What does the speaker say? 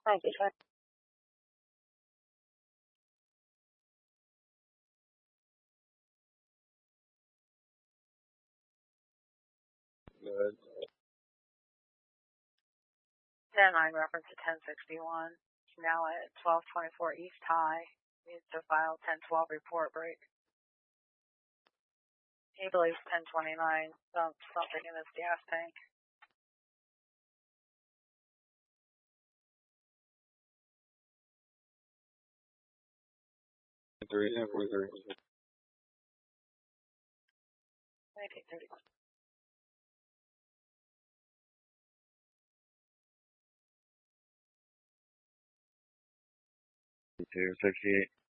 Thank you, sir. Good. 10-9 reference to 1061. Now at 1224 East High. Needs to file 1012 report break. He believes 1029 dumped something in his gas tank. Three, 43. 1931. 268.